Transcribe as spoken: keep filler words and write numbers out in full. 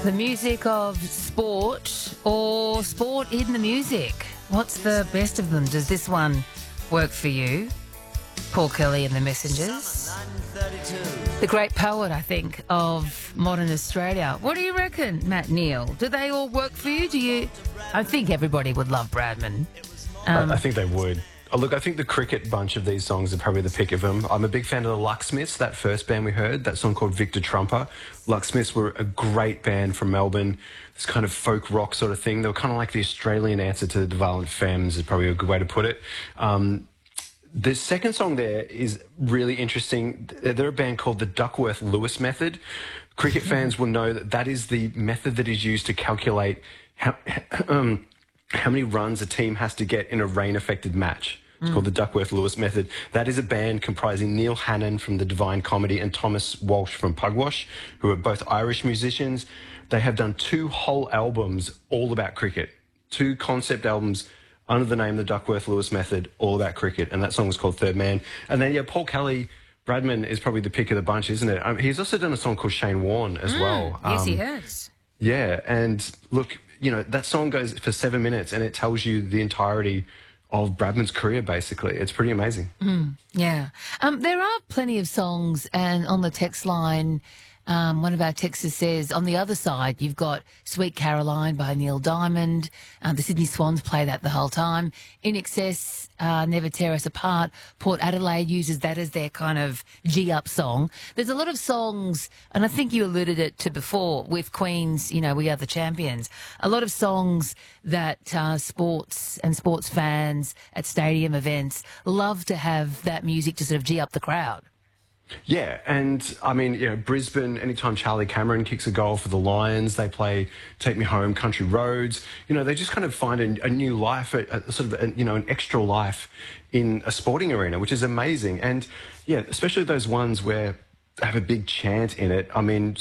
The music of sport or sport in the music? What's the best of them? Does this one work for you? Paul Kelly and the Messengers. The great poet, I think, of modern Australia. What do you reckon, Matt Neal? Do they all work for you? Do you? I think everybody would love Bradman. Um, I, I think they would. Oh, look, I think the cricket bunch of these songs are probably the pick of them. I'm a big fan of the Lucksmiths, that first band we heard, that song called Victor Trumper. Lucksmiths were a great band from Melbourne, this kind of folk rock sort of thing. They were kind of like the Australian answer to the Violent Femmes, is probably a good way to put it. Um, the second song there is really interesting. They're a band called the Duckworth-Lewis method. Cricket fans will know that that is the method that is used to calculate how... Um, how many runs a team has to get in a rain-affected match. It's mm. called the Duckworth-Lewis method. That is a band comprising Neil Hannon from the Divine Comedy and Thomas Walsh from Pugwash, who are both Irish musicians. They have done two whole albums all about cricket, two concept albums under the name the Duckworth-Lewis method, all about cricket, and that song was called Third Man. And then, yeah, Paul Kelly, Bradman is probably the pick of the bunch, isn't it? Um, he's also done a song called Shane Warne as mm. well. Yes, um, he has. Yeah, and look... You know, that song goes for seven minutes and it tells you the entirety of Bradman's career, basically. It's pretty amazing. Mm, yeah. Um, there are plenty of songs, and on the text line, um, one of our texters says, on the other side, you've got Sweet Caroline by Neil Diamond. Uh, the Sydney Swans play that the whole time. In Excess, uh, Never Tear Us Apart. Port Adelaide uses that as their kind of G-up song. There's a lot of songs, and I think you alluded it to before, with Queen's, you know, We Are the Champions. A lot of songs that uh, sports and sports fans at stadium events love to have that music to sort of G-up the crowd. Yeah, and I mean, you know, Brisbane, anytime Charlie Cameron kicks a goal for the Lions, they play Take Me Home, Country Roads. You know, they just kind of find a, a new life, a, a sort of, a, you know, an extra life in a sporting arena, which is amazing. And, yeah, especially those ones where they have a big chant in it. I mean,